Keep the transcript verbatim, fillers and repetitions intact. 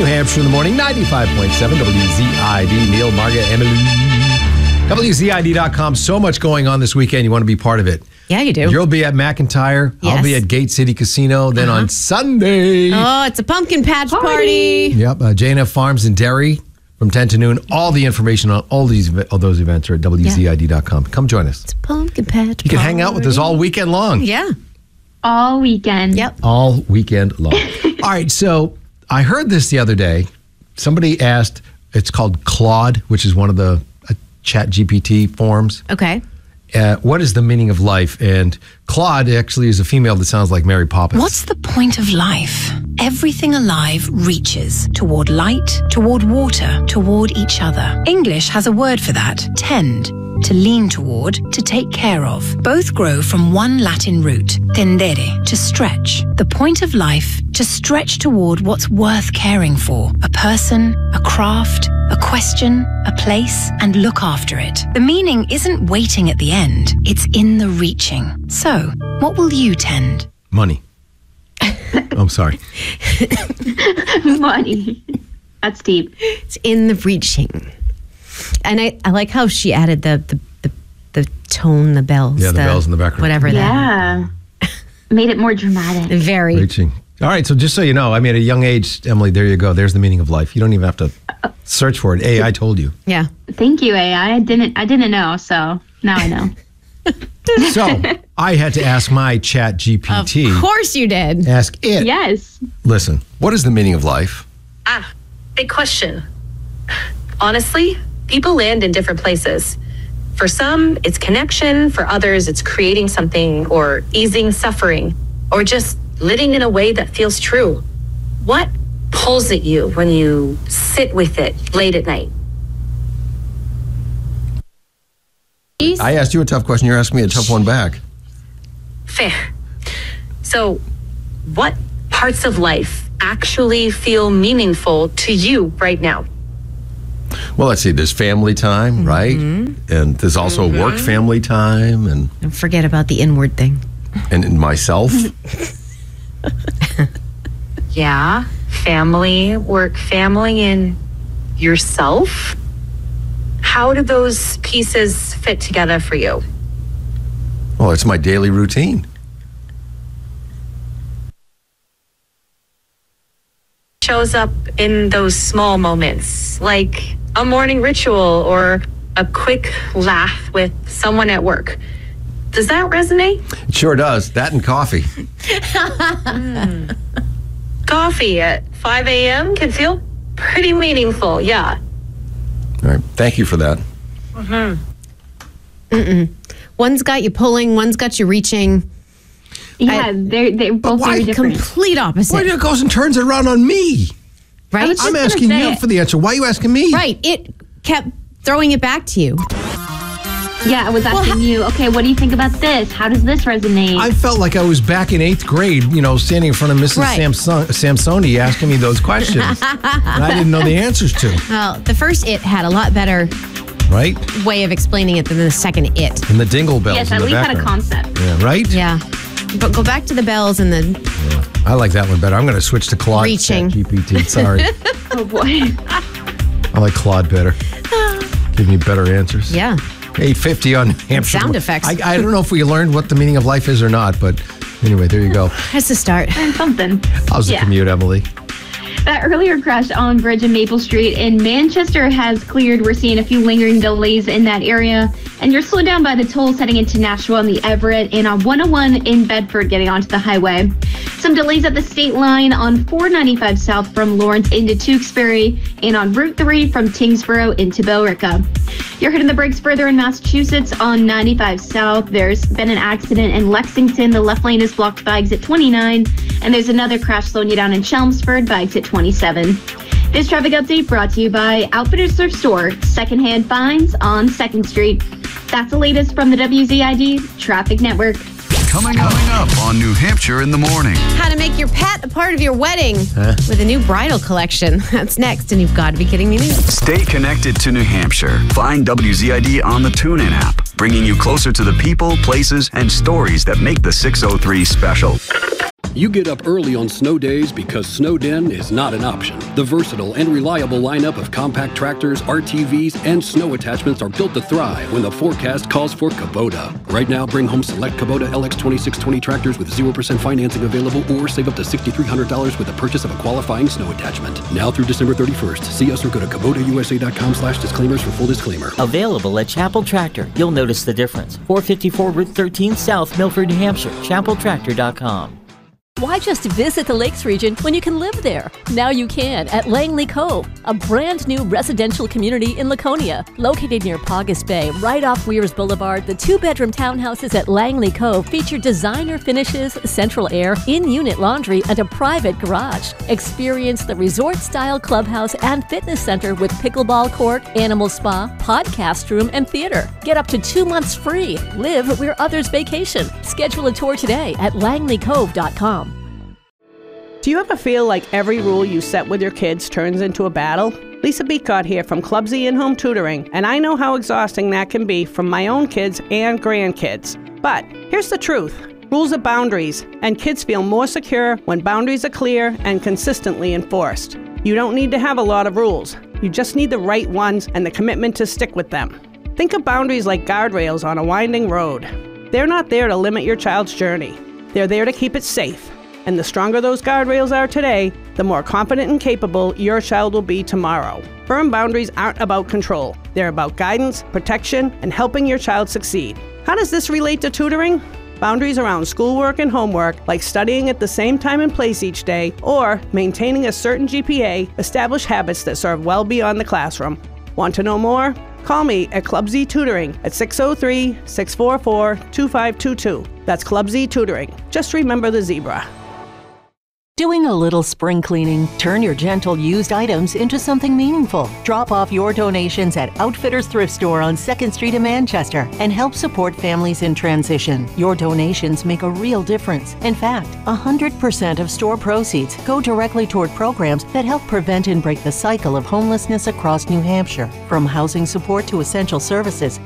New Hampshire in the morning, ninety-five point seven W Z I D. Neil, Margaret, Emily. W Z I D dot com. So much going on this weekend. You want to be part of it. Yeah, you do. You'll be at McIntyre. Yes. I'll be at Gate City Casino. Then uh-huh. on Sunday. Oh, it's a pumpkin patch party. party. Yep. Uh, J and F Farms in Derry from ten to noon. All the information on all these all those events are at W Z I D dot com. Come join us. It's a pumpkin patch You can party. hang out with us all weekend long. Yeah. All weekend. Yep. All weekend long. All right. So I heard this the other day. Somebody asked, it's called Claude, which is one of the uh, Chat G P T forms. Okay. Uh, what is the meaning of life? And Claude actually is a female that sounds like Mary Poppins. What's the point of life? Everything alive reaches toward light, toward water, toward each other. English has a word for that, tend, to lean toward, to take care of. Both grow from one Latin root, tendere, to stretch. The point of life, to stretch toward what's worth caring for. A person, a craft, a question, a place, and look after it. The meaning isn't waiting at the end, it's in the reaching. So, what will you tend? Money. I'm sorry. Money. That's deep. It's in the reaching. And I, I like how she added the, the, the, the tone, the bells. Yeah, the bells in the background. Whatever Yeah. Made it more dramatic. that. Very. Reaching. All right, so just so you know, I mean, at a young age, Emily, there you go. There's the meaning of life. You don't even have to search for it. A I told you. Yeah. Thank you, A I. I didn't I didn't know, so now I know. So I had to ask my Chat G P T. Of course you did. Ask it. Yes. Listen, what is the meaning of life? Ah, big question. Honestly, people land in different places. For some, it's connection. For others, it's creating something or easing suffering or just living in a way that feels true. What pulls at you when you sit with it late at night? I asked you a tough question. You're asking me a tough one back. Fair. So, what parts of life actually feel meaningful to you right now? Well, let's see. There's family time, mm-hmm. right? And there's also mm-hmm. work family time, and Don't forget about the inward thing. and, and myself. Yeah, family, work, family, and yourself. How do those pieces fit together for you? Well, it's my daily routine. Shows up in those small moments, like a morning ritual or a quick laugh with someone at work. Does that resonate? It sure does. That and coffee. mm. Coffee at five a.m. can feel pretty meaningful, yeah. All right. Thank you for that. Mm-hmm. Mm-mm. One's got you pulling, one's got you reaching. Yeah, I, they're they're both why very different. Complete opposite. Why do it goes and turns it around on me? Right? was just I'm gonna asking say you it. for the answer. Why are you asking me? Right. It kept throwing it back to you. Yeah, I was asking Well, you, okay, what do you think about this? How does this resonate? I felt like I was back in eighth grade, you know, standing in front of Missus Right. Samson- Samsoni asking me those questions. And I didn't know the answers to, Well, the first it had a lot better right? way of explaining it than the second it. And the dingle bells yes, in at the least had a background. concept. Yeah, right? Yeah. But go back to the bells and the Yeah. I like that one better. I'm going to switch to Claude Reaching. G P T. Sorry. Oh boy. I like Claude better. Give me better answers. yeah. eight fifty on New Hampshire. Sound effects. I, I don't know if we learned what the meaning of life is or not, but anyway, there you go. That's the start. Something. How's the Yeah. commute, Emily? That earlier crash on Bridge in Maple Street in Manchester has cleared. We're seeing a few lingering delays in that area. And you're slowed down by the tolls heading into Nashua and the Everett and on one oh one in Bedford getting onto the highway. Some delays at the state line on four ninety-five south from Lawrence into Tewksbury and on Route three from Tingsboro into Billerica. You're hitting the brakes further in Massachusetts on ninety-five south. There's been an accident in Lexington. The left lane is blocked by exit twenty-nine. And there's another crash slowing you down in Chelmsford by exit twenty-seven. This traffic update brought to you by Outfitters Thrift Store, secondhand finds on second street. That's the latest from the W Z I D Traffic Network. Coming, coming up on New Hampshire in the morning. How to make your pet a part of your wedding Huh? with a new bridal collection. That's next, and you've got to be kidding me now. Stay connected to New Hampshire. Find W Z I D on the TuneIn app, bringing you closer to the people, places, and stories that make the six oh three special. You get up early on snow days because Snowden is not an option. The versatile and reliable lineup of compact tractors, R T Vs, and snow attachments are built to thrive when the forecast calls for Kubota. Right now, bring home select Kubota L X twenty-six twenty tractors with zero percent financing available, or save up to six thousand three hundred dollars with the purchase of a qualifying snow attachment. Now through December thirty-first. See us or go to Kubota U S A dot com slash disclaimers for full disclaimer. Available at Chapel Tractor. You'll notice the difference. four fifty-four Route thirteen South, Milford, New Hampshire. chapel tractor dot com. Why just visit the Lakes region when you can live there? Now you can at Langley Cove, a brand new residential community in Laconia. Located near Paugus Bay, right off Weirs Boulevard, the two-bedroom townhouses at Langley Cove feature designer finishes, central air, in-unit laundry, and a private garage. Experience the resort-style clubhouse and fitness center with pickleball court, animal spa, podcast room, and theater. Get up to two months free. Live where others vacation. Schedule a tour today at langley cove dot com. Do you ever feel like every rule you set with your kids turns into a battle? Lisa Beacott here from Club Z In-Home Tutoring, and I know how exhausting that can be from my own kids and grandkids. But here's the truth. Rules are boundaries, and kids feel more secure when boundaries are clear and consistently enforced. You don't need to have a lot of rules. You just need the right ones and the commitment to stick with them. Think of boundaries like guardrails on a winding road. They're not there to limit your child's journey. They're there to keep it safe. And the stronger those guardrails are today, the more confident and capable your child will be tomorrow. Firm boundaries aren't about control. They're about guidance, protection, and helping your child succeed. How does this relate to tutoring? Boundaries around schoolwork and homework, like studying at the same time and place each day, or maintaining a certain G P A, establish habits that serve well beyond the classroom. Want to know more? Call me at Club Z Tutoring at six oh three, six four four, two five two two. That's Club Z Tutoring. Just remember the zebra. Doing a little spring cleaning? Turn your gentle used items into something meaningful. Drop off your donations at Outfitters Thrift Store on second Street in Manchester and help support families in transition. Your donations make a real difference. In fact, one hundred percent of store proceeds go directly toward programs that help prevent and break the cycle of homelessness across New Hampshire. From housing support to essential services,